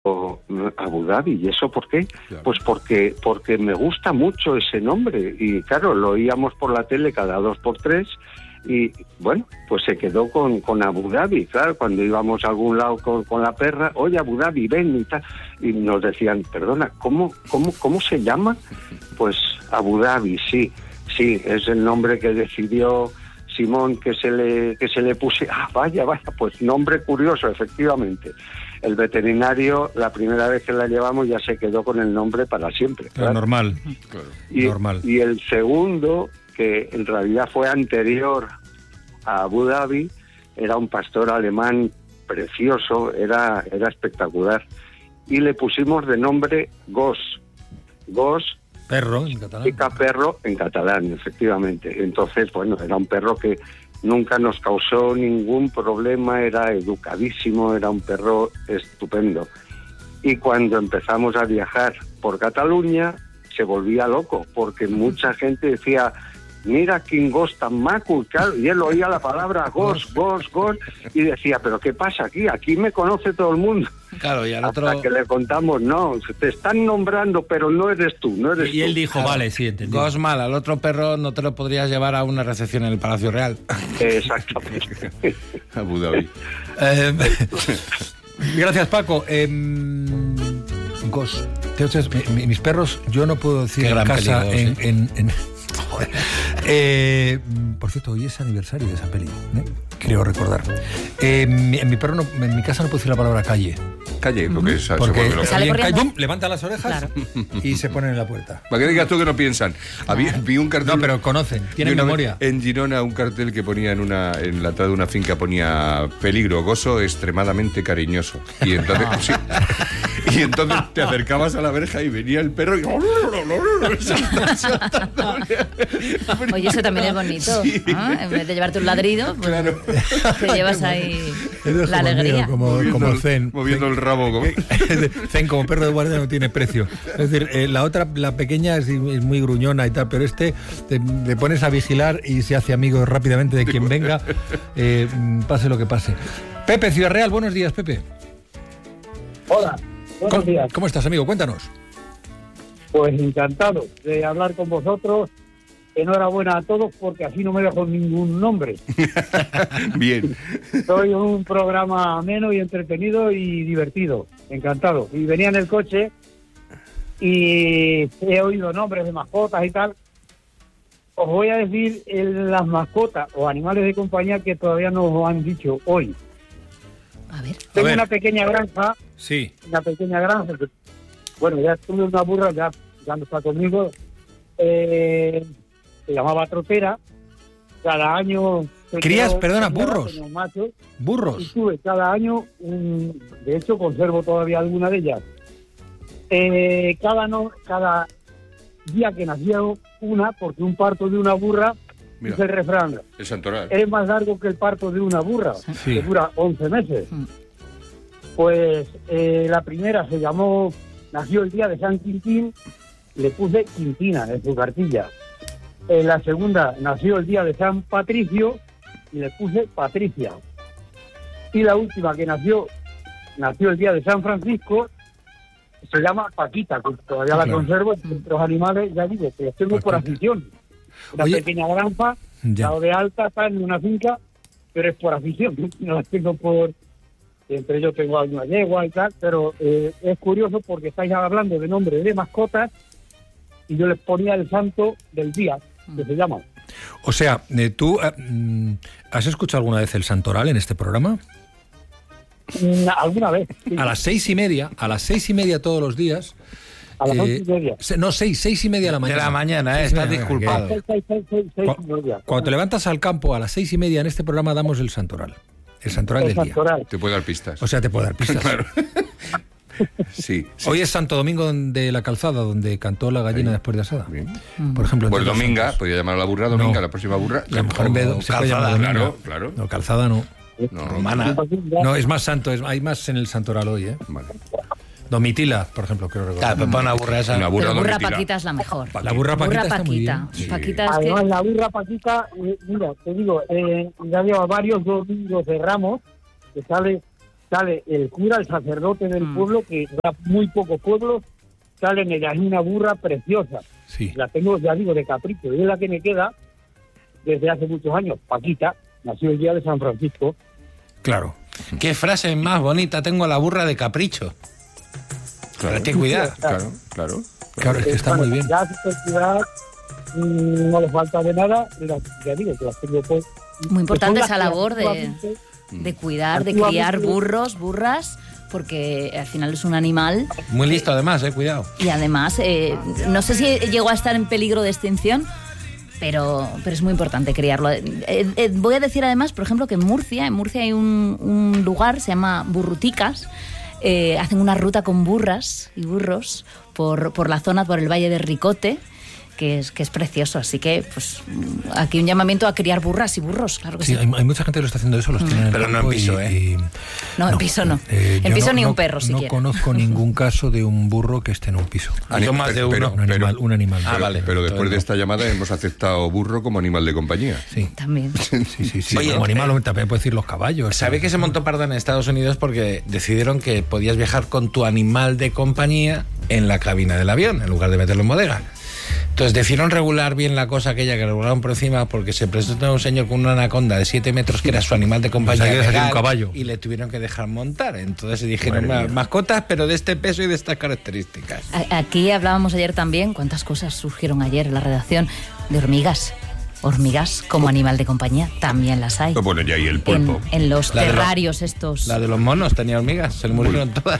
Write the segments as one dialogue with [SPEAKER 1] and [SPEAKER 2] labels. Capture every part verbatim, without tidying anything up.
[SPEAKER 1] Abu Dhabi. ¿Y eso por qué?
[SPEAKER 2] Claro.
[SPEAKER 1] Pues porque porque me gusta mucho ese nombre y claro, lo oíamos por la tele cada dos por tres y bueno, pues se quedó con, con Abu Dhabi. Claro, cuando íbamos a algún lado con, con la perra, oye, Abu Dhabi, ven y tal, y nos decían, perdona, ¿cómo, cómo, cómo se llama? Pues Abu Dhabi, sí, sí, es el nombre que decidió Simón que se le que se le puse. Ah, vaya, vaya, pues nombre curioso, efectivamente. El veterinario, la primera vez que la llevamos, ya se quedó con el nombre para siempre.
[SPEAKER 3] Claro,
[SPEAKER 1] ¿verdad?
[SPEAKER 3] normal.
[SPEAKER 2] Claro.
[SPEAKER 1] Y,
[SPEAKER 3] normal.
[SPEAKER 1] y el segundo, que en realidad fue anterior a Abu Dhabi, era un pastor alemán precioso, era, era espectacular. Y le pusimos de nombre Gos. Gos
[SPEAKER 3] Perro, en catalán.
[SPEAKER 1] significa perro en catalán, efectivamente. Entonces, bueno, era un perro que nunca nos causó ningún problema, era educadísimo, era un perro estupendo. Y cuando empezamos a viajar por Cataluña, se volvía loco, porque mucha gente decía, mira quin gos tan maco, y, claro, y él oía la palabra gos, gos, gos, y decía, pero ¿qué pasa aquí? Aquí me conoce todo el mundo.
[SPEAKER 4] Claro, y al
[SPEAKER 1] Hasta
[SPEAKER 4] otro...
[SPEAKER 1] que le contamos, no, te están nombrando, pero no eres tú, no eres
[SPEAKER 3] Y
[SPEAKER 1] tú.
[SPEAKER 3] él dijo,
[SPEAKER 4] Claro.
[SPEAKER 3] vale, sí, entendí.
[SPEAKER 4] Gosmal, al otro perro no te lo podrías llevar a una recepción en el Palacio Real.
[SPEAKER 1] Exactamente.
[SPEAKER 2] Abu Dhabi.
[SPEAKER 3] Eh, gracias, Paco. Eh, Gos. Entonces, mi- mi- mis perros, yo no puedo decir
[SPEAKER 4] Qué
[SPEAKER 3] en
[SPEAKER 4] gran
[SPEAKER 3] casa,
[SPEAKER 4] peli,
[SPEAKER 3] en...
[SPEAKER 4] Gos,
[SPEAKER 3] en- en- joder. Eh, por cierto, hoy es aniversario de esa peli, ¿eh? Creo recordar. Eh, mi- en mi perro no- en mi casa no puedo decir la palabra calle.
[SPEAKER 2] Calle, porque se, se
[SPEAKER 3] Porque
[SPEAKER 2] vuelve loco.
[SPEAKER 5] Sale
[SPEAKER 3] alguien
[SPEAKER 5] corriendo.
[SPEAKER 3] cae, ¡bum!, levanta las orejas
[SPEAKER 5] Claro.
[SPEAKER 3] y se pone en la puerta.
[SPEAKER 2] Para que digas tú que no piensan. Había, vi un cartel.
[SPEAKER 3] No, pero conocen, tienen
[SPEAKER 2] vi una
[SPEAKER 3] memoria.
[SPEAKER 2] vez En Girona, un cartel que ponía en una en la entrada de una finca ponía peligro, gozo extremadamente cariñoso. Y entonces, sí. Y entonces te acercabas a la verja y venía el perro y.
[SPEAKER 5] Oye, eso también es bonito.
[SPEAKER 2] Sí.
[SPEAKER 5] ¿Ah? En vez de llevarte un ladrido, pues
[SPEAKER 2] Claro.
[SPEAKER 5] te llevas ahí
[SPEAKER 3] Eso es
[SPEAKER 5] la
[SPEAKER 3] como el mío,
[SPEAKER 5] alegría.
[SPEAKER 3] como,
[SPEAKER 2] Moviendo
[SPEAKER 3] como
[SPEAKER 2] el-
[SPEAKER 3] Zen.
[SPEAKER 2] moviendo el rabo como-
[SPEAKER 3] Zen como perro de guardia no tiene precio. Es decir, eh, la otra, la pequeña es, es muy gruñona y tal, pero este te, te pones a vigilar y se hace amigo rápidamente de quien venga, eh, pase lo que pase. Pepe, Ciudad Real, buenos días, Pepe.
[SPEAKER 6] Hola, buenos
[SPEAKER 3] ¿Cómo,
[SPEAKER 6] días.
[SPEAKER 3] ¿Cómo estás, amigo? Cuéntanos.
[SPEAKER 6] Pues encantado de hablar con vosotros. Enhorabuena a todos porque así no me dejo ningún nombre.
[SPEAKER 2] Bien.
[SPEAKER 6] Soy un programa ameno y entretenido y divertido. Encantado. Y venía en el coche y he oído nombres de mascotas y tal. Os voy a decir el- las mascotas o animales de compañía que todavía no os han dicho hoy.
[SPEAKER 5] A ver.
[SPEAKER 6] Tengo
[SPEAKER 3] ver.
[SPEAKER 6] una pequeña granja,
[SPEAKER 3] Sí.
[SPEAKER 6] una pequeña granja. que- bueno, ya tuve una burra, ya, ya no está conmigo. Eh, se llamaba Trotera. Cada año... se
[SPEAKER 3] ¿Crías,
[SPEAKER 6] quedó
[SPEAKER 3] perdona,
[SPEAKER 6] criada
[SPEAKER 3] burros?
[SPEAKER 6] con un macho, y
[SPEAKER 3] Burros.
[SPEAKER 6] tuve cada año, un, de hecho conservo todavía alguna de ellas. Eh, cada no, cada día que nacía una, porque un parto de una burra,
[SPEAKER 2] Mira.
[SPEAKER 6] dice el refrán,
[SPEAKER 2] El santoral.
[SPEAKER 6] es más largo que el parto de una burra,
[SPEAKER 3] Sí.
[SPEAKER 6] que dura once meses.
[SPEAKER 5] Mm.
[SPEAKER 6] Pues eh, la primera se llamó, nació el día de San Quintín, le puse Quintina en su cartilla. Eh, la segunda nació el día de San Patricio y le puse Patricia. Y la última que nació, nació el día de San Francisco, se llama Paquita, que todavía la
[SPEAKER 3] Claro.
[SPEAKER 6] conservo. Entre los animales, ya digo, que los tengo por
[SPEAKER 3] Paquita.
[SPEAKER 6] afición. Una
[SPEAKER 3] Oye.
[SPEAKER 6] pequeña granja,
[SPEAKER 3] Ya.
[SPEAKER 6] lado de alta, está en una finca, pero es por afición, no las tengo por... Entre ellos tengo alguna yegua y tal, pero eh, es curioso porque estáis hablando de nombres de mascotas y yo les ponía el santo del día, que se llama.
[SPEAKER 3] O sea, eh, ¿tú eh, mm, has escuchado alguna vez el Santoral en este programa?
[SPEAKER 6] Mm, Alguna vez. sí.
[SPEAKER 3] A las seis y media, a las seis y media todos los días.
[SPEAKER 6] A las
[SPEAKER 3] eh,
[SPEAKER 6] once y media.
[SPEAKER 3] se- No, seis, seis y media de la
[SPEAKER 4] De
[SPEAKER 3] mañana.
[SPEAKER 4] la mañana, eh,
[SPEAKER 3] Seis y
[SPEAKER 4] estás
[SPEAKER 3] media,
[SPEAKER 4] disculpado.
[SPEAKER 3] que-
[SPEAKER 6] Seis, seis, seis, seis, seis
[SPEAKER 3] Cu-
[SPEAKER 6] y media.
[SPEAKER 3] Cuando te levantas al campo a las seis y media en este programa damos el Santoral. El Santoral
[SPEAKER 6] El
[SPEAKER 3] del día.
[SPEAKER 6] santoral.
[SPEAKER 2] Te puede dar pistas.
[SPEAKER 3] O sea, te puedo dar pistas.
[SPEAKER 2] Claro. Sí. sí.
[SPEAKER 3] Hoy es Santo Domingo de la Calzada, donde cantó la gallina
[SPEAKER 2] Ahí.
[SPEAKER 3] después de asada.
[SPEAKER 2] Bien.
[SPEAKER 3] Por ejemplo.
[SPEAKER 2] Pues
[SPEAKER 3] entre los
[SPEAKER 2] Dominga,
[SPEAKER 3] santos.
[SPEAKER 2] podría llamar a la burra Dominga,
[SPEAKER 3] No.
[SPEAKER 2] la próxima burra.
[SPEAKER 3] Y a lo mejor en vez de-
[SPEAKER 4] O
[SPEAKER 3] se puede llamar
[SPEAKER 4] Calzada,
[SPEAKER 3] Dominga.
[SPEAKER 2] claro, claro.
[SPEAKER 3] No, Calzada no.
[SPEAKER 2] No,
[SPEAKER 4] Romana.
[SPEAKER 3] No, es más santo, es- hay más en el Santoral hoy, ¿eh?
[SPEAKER 2] Vale.
[SPEAKER 3] Domitila, por ejemplo, creo recordar.
[SPEAKER 4] Claro, pero pon una burra esa.
[SPEAKER 2] Una burra
[SPEAKER 5] Pero burra
[SPEAKER 2] domitila.
[SPEAKER 5] Paquita es la mejor.
[SPEAKER 3] La burra Paquita está muy bien.
[SPEAKER 5] Paquita.
[SPEAKER 2] Sí.
[SPEAKER 5] Paquita es
[SPEAKER 6] Además,
[SPEAKER 5] que...
[SPEAKER 6] la burra Paquita, eh, mira, te digo, eh, ya lleva varios domingos de Ramos, que sale sale el cura, el sacerdote del
[SPEAKER 5] Mm.
[SPEAKER 6] pueblo, que da muy pocos pueblos, sale en ella, es una burra preciosa.
[SPEAKER 3] Sí.
[SPEAKER 6] La tengo, ya digo, de capricho, y es la que me queda desde hace muchos años. Paquita, nació el día de San Francisco.
[SPEAKER 3] Claro.
[SPEAKER 4] Qué frase más bonita, tengo la burra de capricho.
[SPEAKER 2] Claro,
[SPEAKER 4] Pero ten cuidado.
[SPEAKER 2] claro, claro.
[SPEAKER 3] Claro, es que está muy bien.
[SPEAKER 6] Ya ciudad no le falta de nada, la- ya digo, que las tengo pues.
[SPEAKER 5] Muy importante
[SPEAKER 6] que son
[SPEAKER 5] esa
[SPEAKER 6] las que
[SPEAKER 5] labor de,
[SPEAKER 6] antiguamente-
[SPEAKER 5] de cuidar, de
[SPEAKER 6] Antiguamente-
[SPEAKER 5] criar burros, burras, porque al final es un animal
[SPEAKER 4] Muy listo además, eh, cuidado.
[SPEAKER 5] y además, eh, no sé si llegó a estar en peligro de extinción, pero, pero es muy importante criarlo. Eh, eh, voy a decir además, por ejemplo, que en Murcia, en Murcia hay un, un lugar, se llama Burruticas, eh, hacen una ruta con burras y burros por, por la zona, por el Valle de Ricote, que es, que es precioso. Así que, pues, aquí un llamamiento a criar burras y burros, claro que
[SPEAKER 3] Sí,
[SPEAKER 5] sí.
[SPEAKER 3] hay, hay mucha gente que lo está haciendo eso, los tienen en el
[SPEAKER 4] Pero no
[SPEAKER 3] campo
[SPEAKER 4] en piso,
[SPEAKER 3] y-
[SPEAKER 4] ¿eh?
[SPEAKER 3] y-
[SPEAKER 5] No, en piso no.
[SPEAKER 3] eh,
[SPEAKER 5] En
[SPEAKER 3] yo
[SPEAKER 5] piso
[SPEAKER 3] no-
[SPEAKER 5] ni un
[SPEAKER 3] no-
[SPEAKER 5] perro,
[SPEAKER 3] No
[SPEAKER 5] siquiera.
[SPEAKER 3] conozco ningún caso de un burro que esté en un piso.
[SPEAKER 4] Hay más de
[SPEAKER 2] Pero-
[SPEAKER 4] uno.
[SPEAKER 3] Un animal. Un animal.
[SPEAKER 4] Ah, vale.
[SPEAKER 2] Pero después de
[SPEAKER 4] Entonces
[SPEAKER 2] esta llamada hemos aceptado burro como animal de compañía.
[SPEAKER 3] Sí.
[SPEAKER 5] También.
[SPEAKER 3] Sí, sí, sí.
[SPEAKER 4] Oye,
[SPEAKER 3] como
[SPEAKER 4] eh,
[SPEAKER 3] animal también puedes decir los caballos.
[SPEAKER 4] ¿Sabe que se montó parda en Estados Unidos porque decidieron que podías viajar con tu animal de compañía en la cabina del avión, en lugar de meterlo en bodega? Entonces decidieron regular bien la cosa aquella que regularon por encima porque se presentó un señor con una anaconda de siete metros que era su animal de compañía
[SPEAKER 3] Pues hay que sacar un
[SPEAKER 4] legal,
[SPEAKER 3] caballo.
[SPEAKER 4] y le tuvieron que dejar montar. Entonces dijeron,
[SPEAKER 3] Madre
[SPEAKER 4] "Ma-
[SPEAKER 3] mía.
[SPEAKER 4] mascotas pero de este peso y de estas características".
[SPEAKER 5] A- Aquí hablábamos ayer también, cuántas cosas surgieron ayer en la redacción, de hormigas. Hormigas como animal de compañía, también las hay.
[SPEAKER 2] Bueno, ya y el
[SPEAKER 5] En,
[SPEAKER 2] pulpo.
[SPEAKER 5] en los
[SPEAKER 4] La de los-
[SPEAKER 5] terrarios estos.
[SPEAKER 4] La de los monos tenía hormigas, se le murieron todas.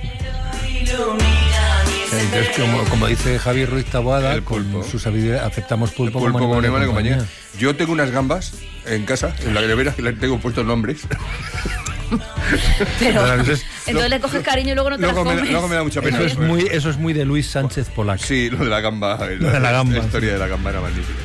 [SPEAKER 3] Entonces, como, como dice Javier Ruiz Taboada,
[SPEAKER 2] El
[SPEAKER 3] con
[SPEAKER 2] pulpo.
[SPEAKER 3] su sabiduría aceptamos
[SPEAKER 2] El
[SPEAKER 3] pulpo,
[SPEAKER 2] pulpo como animal de compañía.
[SPEAKER 3] compañía.
[SPEAKER 2] Yo tengo unas gambas en casa, en la nevera, que le tengo puestos nombres.
[SPEAKER 5] Pero
[SPEAKER 3] Pero entonces-
[SPEAKER 5] entonces le coges cariño y luego no te
[SPEAKER 2] Luego
[SPEAKER 5] las
[SPEAKER 2] me,
[SPEAKER 5] comes.
[SPEAKER 2] luego me da mucha pena.
[SPEAKER 3] Eso es muy, eso es muy de Luis Sánchez Polac.
[SPEAKER 2] Sí, lo de la gamba.
[SPEAKER 3] Lo de la gamba.
[SPEAKER 2] La historia de la gamba era magnífica.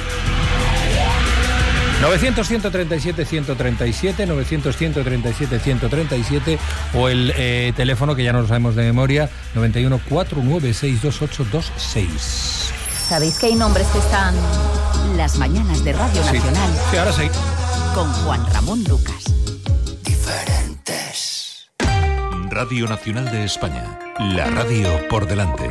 [SPEAKER 3] novecientos, ciento treinta y siete, ciento treinta y siete, novecientos, ciento treinta y siete, ciento treinta y siete o el eh, teléfono que ya no lo sabemos de memoria, noventa y uno, cuarenta y nueve, sesenta y dos, ochenta y seis.
[SPEAKER 5] ¿Sabéis que hay nombres que están
[SPEAKER 7] Las mañanas de Radio
[SPEAKER 3] Sí.
[SPEAKER 7] Nacional
[SPEAKER 3] Sí, ahora sí.
[SPEAKER 7] con Juan Ramón Lucas.
[SPEAKER 8] Radio Nacional de España. La radio por delante.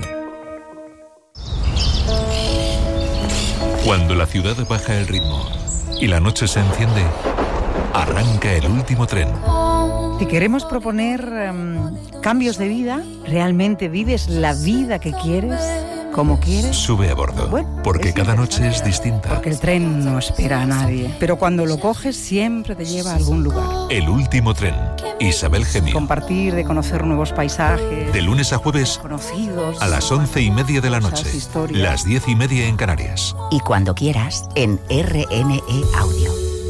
[SPEAKER 8] Cuando la ciudad baja el ritmo y la noche se enciende, arranca el último tren.
[SPEAKER 9] Te queremos proponer em, cambios de vida. ¿Realmente vives la vida que quieres? ¿Cómo quieres?
[SPEAKER 8] Sube a bordo,
[SPEAKER 9] Bueno,
[SPEAKER 8] porque
[SPEAKER 9] es
[SPEAKER 8] cada noche es
[SPEAKER 9] interesante,
[SPEAKER 8] distinta.
[SPEAKER 9] Porque el tren no espera a nadie. Pero cuando lo coges siempre te lleva a algún lugar.
[SPEAKER 8] El último tren. Isabel Gemio.
[SPEAKER 9] Compartir, de conocer nuevos paisajes.
[SPEAKER 8] De lunes a jueves
[SPEAKER 9] Conocidos.
[SPEAKER 8] a las once y media de la
[SPEAKER 9] cosas,
[SPEAKER 8] noche.
[SPEAKER 9] historias.
[SPEAKER 8] Las diez y media en Canarias.
[SPEAKER 7] Y cuando quieras, en R N E Audio.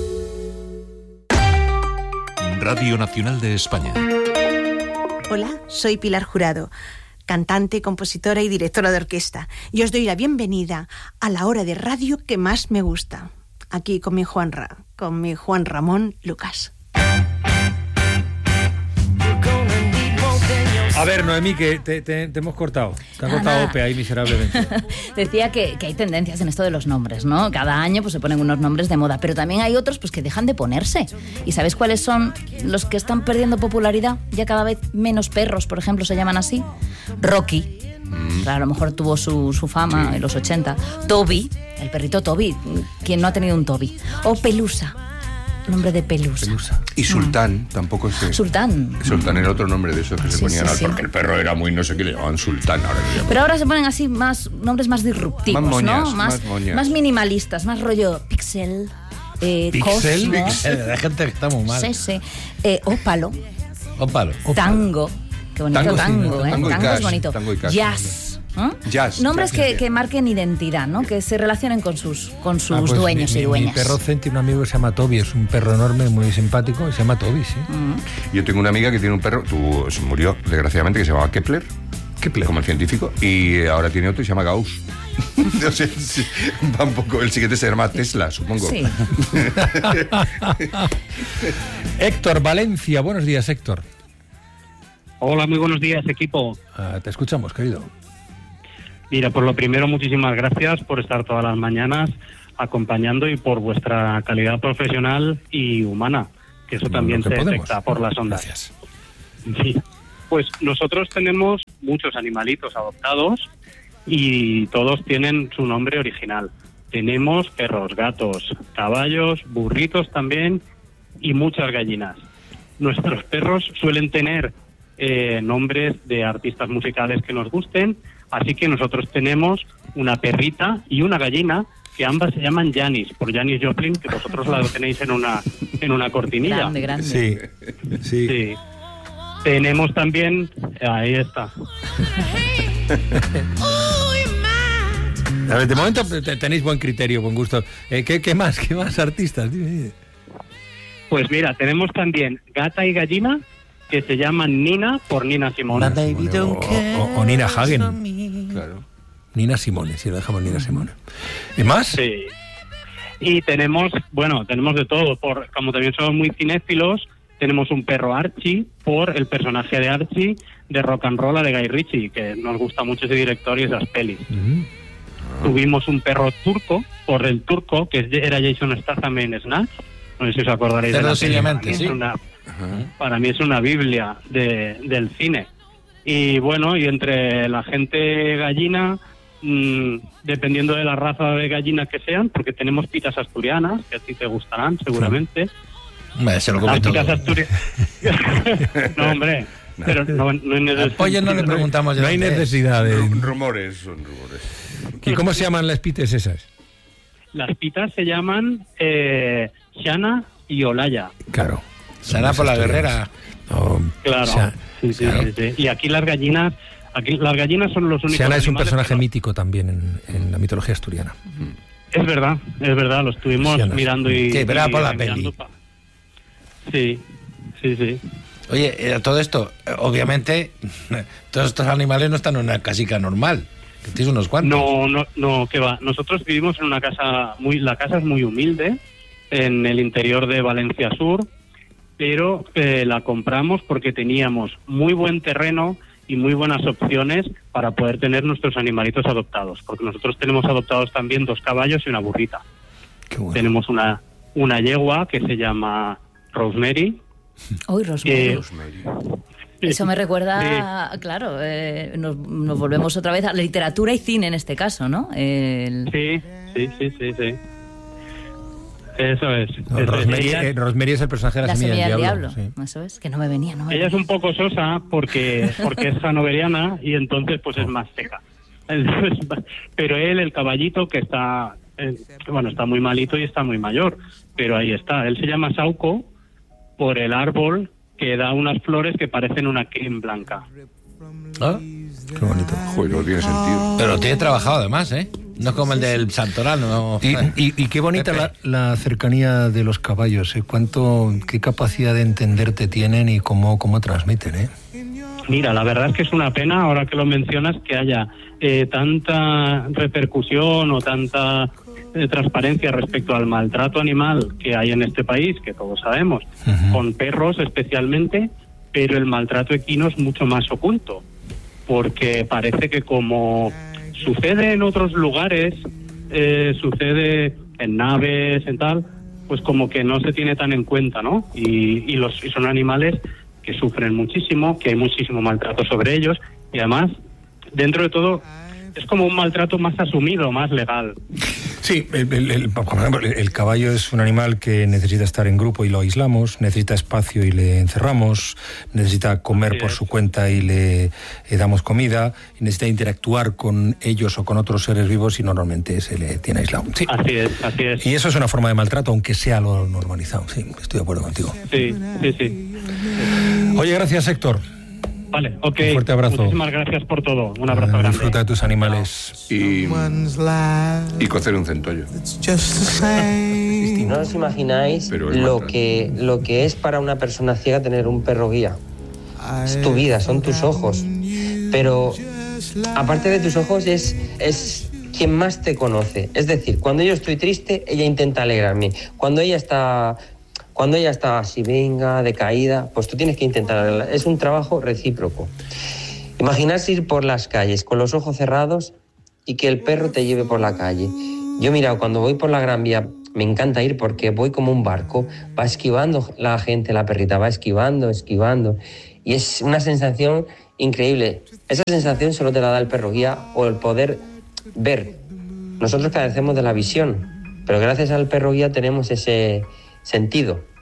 [SPEAKER 8] Radio Nacional de España.
[SPEAKER 10] Hola, soy Pilar Jurado, cantante, compositora y directora de orquesta, y os doy la bienvenida a la hora de radio que más me gusta, aquí con mi Juanra, con mi Juan Ramón Lucas.
[SPEAKER 3] A ver, Noemí, que te, te- te hemos cortado. Te ha
[SPEAKER 5] Nada.
[SPEAKER 3] cortado Ope ahí miserablemente.
[SPEAKER 5] Decía que, que hay tendencias en esto de los nombres, ¿no? Cada año pues se ponen unos nombres de moda, pero también hay otros pues que dejan de ponerse. ¿Y sabes cuáles son los que están perdiendo popularidad? Ya cada vez menos perros, por ejemplo, se llaman así. Rocky. Claro, a lo mejor tuvo su, su fama en los ochenta. Toby, el perrito Toby. ¿Quién no ha tenido un Toby? O Pelusa, nombre de Pelusa.
[SPEAKER 3] Pelusa.
[SPEAKER 2] Y Sultán, tampoco es que...
[SPEAKER 5] Sultán.
[SPEAKER 2] Sultán era otro nombre de esos que se
[SPEAKER 5] Sí,
[SPEAKER 2] ponían
[SPEAKER 5] sí,
[SPEAKER 2] al...
[SPEAKER 5] sí.
[SPEAKER 2] Porque el perro era muy no sé qué, le llamaban Sultán. Ahora le llaman.
[SPEAKER 5] Pero ahora se ponen así más nombres más disruptivos,
[SPEAKER 2] Más moñas,
[SPEAKER 5] ¿no?
[SPEAKER 2] más moñas.
[SPEAKER 5] más minimalistas, más rollo Pixel, eh,
[SPEAKER 3] Pixel,
[SPEAKER 5] Cosmo,
[SPEAKER 4] Eh, Hay gente que está muy mal.
[SPEAKER 5] sí, sí, eh, Ópalo,
[SPEAKER 4] Ópalo.
[SPEAKER 5] Tango, qué bonito
[SPEAKER 2] Tango,
[SPEAKER 5] tango,
[SPEAKER 2] sí,
[SPEAKER 5] ¿eh?
[SPEAKER 2] tango y
[SPEAKER 5] es
[SPEAKER 2] cash,
[SPEAKER 5] bonito.
[SPEAKER 2] tango y cash.
[SPEAKER 5] Jazz. ¿eh?
[SPEAKER 2] Jazz,
[SPEAKER 5] Nombres
[SPEAKER 2] jazz,
[SPEAKER 5] que,
[SPEAKER 2] sí.
[SPEAKER 5] que marquen identidad, ¿no? Que se relacionen con sus, con sus
[SPEAKER 3] Ah, pues
[SPEAKER 5] dueños
[SPEAKER 3] mi,
[SPEAKER 5] y
[SPEAKER 3] mi-
[SPEAKER 5] dueñas.
[SPEAKER 3] Mi perro Zen tiene un amigo que se llama Toby, es un perro enorme, muy simpático, y se llama Toby, sí.
[SPEAKER 5] Mm.
[SPEAKER 2] Yo tengo una amiga que tiene un perro, tuvo, se murió desgraciadamente, que se llamaba Kepler.
[SPEAKER 3] Kepler.
[SPEAKER 2] Como el científico. Y ahora tiene otro y se llama Gauss. No sé, sí, va un poco. El siguiente se llama Tesla, supongo.
[SPEAKER 5] Sí.
[SPEAKER 3] Héctor Valencia, buenos días, Héctor.
[SPEAKER 6] Hola, muy buenos días, equipo.
[SPEAKER 3] Ah, te escuchamos, querido.
[SPEAKER 6] Mira, por lo primero, muchísimas gracias por estar todas las mañanas acompañando y por vuestra calidad profesional y humana, que eso también
[SPEAKER 3] Lo que
[SPEAKER 6] se
[SPEAKER 3] podemos.
[SPEAKER 6] detecta por las ondas.
[SPEAKER 3] Gracias.
[SPEAKER 11] Sí. Pues nosotros tenemos muchos animalitos adoptados y todos tienen su nombre original. Tenemos perros, gatos, caballos, burritos también y muchas gallinas. Nuestros perros suelen tener eh, nombres de artistas musicales que nos gusten, así que nosotros tenemos una perrita y una gallina que ambas se llaman Janis, por Janis Joplin, que vosotros la tenéis en una en una cortinilla.
[SPEAKER 5] Grande, grande.
[SPEAKER 3] Sí, sí.
[SPEAKER 11] Sí. Tenemos también... Ahí está.
[SPEAKER 3] A ver, de momento te- tenéis buen criterio, buen gusto. Eh, ¿qué, ¿Qué más? ¿Qué más artistas? Dime, dime.
[SPEAKER 11] Pues mira, tenemos también gata y gallina, que se llaman Nina, por Nina Simone.
[SPEAKER 3] O, o- o Nina Hagen.
[SPEAKER 2] Claro.
[SPEAKER 3] Nina Simone, si lo dejamos Nina Simone. ¿Y más?
[SPEAKER 11] Sí. Y tenemos, bueno, tenemos de todo. Por, como también somos muy cinéfilos, tenemos un perro Archie, por el personaje de Archie de Rock and Roll de Guy Ritchie, que nos gusta mucho ese director y esas pelis.
[SPEAKER 3] Mm.
[SPEAKER 11] Tuvimos un perro turco, por el turco, que era Jason Statham en Snatch. No sé si os acordaréis de la peli. Para mí es
[SPEAKER 4] sí.
[SPEAKER 11] una, para mí es una biblia de, del cine. Y bueno, y entre la gente gallina, mmm, dependiendo de la raza de gallinas que sean, porque tenemos pitas asturianas, que a ti te gustarán seguramente.
[SPEAKER 4] Hombre, se lo come
[SPEAKER 11] Las
[SPEAKER 4] todo.
[SPEAKER 11] pitas asturianas... no, hombre, pero no, no hay necesidad.
[SPEAKER 4] Al pollo no le preguntamos.
[SPEAKER 3] No hay necesidad de...
[SPEAKER 2] Ru- rumores, son rumores.
[SPEAKER 3] ¿Y cómo se llaman las pites esas?
[SPEAKER 11] Las pitas se llaman eh, Shana y Olaya.
[SPEAKER 3] Claro.
[SPEAKER 4] Será por la guerrera.
[SPEAKER 3] No,
[SPEAKER 11] Claro.
[SPEAKER 3] o sea,
[SPEAKER 11] sí, sí,
[SPEAKER 3] claro.
[SPEAKER 11] sí, sí. Y aquí las gallinas, aquí las gallinas son los únicos.
[SPEAKER 3] Siana es un
[SPEAKER 11] animales
[SPEAKER 3] personaje
[SPEAKER 11] que no-
[SPEAKER 3] mítico también en, en la mitología asturiana.
[SPEAKER 11] Es verdad, es verdad, lo estuvimos
[SPEAKER 3] Siana.
[SPEAKER 11] mirando y...
[SPEAKER 4] Sí, pero era
[SPEAKER 11] y
[SPEAKER 4] por la
[SPEAKER 11] mirando
[SPEAKER 4] peli.
[SPEAKER 11] pa- Sí, sí, sí.
[SPEAKER 4] Oye, eh, todo esto, eh, obviamente, todos estos animales no están en una casica normal. Que tienes unos cuantos.
[SPEAKER 11] No, no, no, que va. Nosotros vivimos en una casa muy, la casa es muy humilde, en el interior de Valencia Sur, pero eh, la compramos porque teníamos muy buen terreno y muy buenas opciones para poder tener nuestros animalitos adoptados, porque nosotros tenemos adoptados también dos caballos y una burrita.
[SPEAKER 3] Qué bueno.
[SPEAKER 11] Tenemos una, una yegua que se llama Rosemary.
[SPEAKER 5] Uy, Rosemary.
[SPEAKER 11] que-
[SPEAKER 2] Rosemary.
[SPEAKER 5] Eso me recuerda, claro, eh, nos, nos volvemos otra vez a la literatura y cine en este caso, ¿no? El...
[SPEAKER 11] Sí, sí, sí, sí, sí. Eso es.
[SPEAKER 3] No,
[SPEAKER 11] Eso es.
[SPEAKER 3] Rosemary,
[SPEAKER 11] Ella-
[SPEAKER 3] eh, Rosemary es el personaje de la,
[SPEAKER 5] La semilla del diablo.
[SPEAKER 3] sí.
[SPEAKER 5] Eso es, que no me venía, no me
[SPEAKER 11] Ella es
[SPEAKER 5] venía.
[SPEAKER 11] un poco sosa porque porque es hanoveriana y entonces pues es más seca. Entonces, pero él, el caballito, que está, eh, bueno, está muy malito y está muy mayor, pero ahí está. Él se llama Sauco por el árbol que da unas flores que parecen una crin blanca.
[SPEAKER 4] ¿Ah?
[SPEAKER 3] Qué bonito.
[SPEAKER 2] Joder, no tiene sentido.
[SPEAKER 4] Pero tiene trabajado además, ¿eh? No es como el del Santoral, no.
[SPEAKER 3] Y, y- y qué bonita la, la cercanía de los caballos, ¿eh? Cuánto, qué capacidad de entenderte tienen y cómo, cómo transmiten, ¿eh?
[SPEAKER 11] Mira, la verdad es que es una pena, ahora que lo mencionas, que haya eh, tanta repercusión o tanta eh, transparencia respecto al maltrato animal que hay en este país, que todos sabemos,
[SPEAKER 3] Ujú.
[SPEAKER 11] con perros especialmente, pero el maltrato equino es mucho más oculto, porque parece que como sucede en otros lugares, eh, sucede en naves, en tal, pues como que no se tiene tan en cuenta, ¿no? Y, y, los, y son animales que sufren muchísimo, que hay muchísimo maltrato sobre ellos, y además, dentro de todo, es como un maltrato más asumido, más legal.
[SPEAKER 3] Sí, el, el- el- por ejemplo, el- el caballo es un animal que necesita estar en grupo y lo aislamos, necesita espacio y le encerramos, necesita comer
[SPEAKER 11] Así
[SPEAKER 3] por
[SPEAKER 11] es.
[SPEAKER 3] su cuenta y le, le damos comida, y necesita interactuar con ellos o con otros seres vivos y normalmente se le tiene aislado. Sí.
[SPEAKER 11] Así es, así es.
[SPEAKER 3] Y eso es una forma de maltrato, aunque sea lo normalizado. Sí, estoy de acuerdo contigo.
[SPEAKER 11] Sí, sí, sí.
[SPEAKER 3] Oye, gracias, Héctor.
[SPEAKER 11] Vale, ok.
[SPEAKER 3] Un fuerte abrazo.
[SPEAKER 11] Muchísimas gracias por todo. Un abrazo grande.
[SPEAKER 3] Disfruta de tus animales.
[SPEAKER 2] Y, y cocer un centollo.
[SPEAKER 12] No os imagináis
[SPEAKER 2] Pero es
[SPEAKER 12] lo
[SPEAKER 2] maltrato.
[SPEAKER 12] que, lo que es para una persona ciega tener un perro guía. Es tu vida, son tus ojos. Pero aparte de tus ojos es, es quien más te conoce. Es decir, cuando yo estoy triste, ella intenta alegrarme. Cuando ella está, cuando ella está así, venga, decaída, pues tú tienes que intentar alegrarla. Es un trabajo recíproco. Imaginarse ir por las calles con los ojos cerrados y que el perro te lleve por la calle. Yo, mira, cuando voy por la Gran Vía, me encanta ir porque voy como un barco, va esquivando la gente, la perrita va esquivando, esquivando. y es una sensación increíble. Esa sensación solo te la da el perro guía o el poder ver. Nosotros carecemos de la visión, pero gracias al perro guía tenemos ese sentido.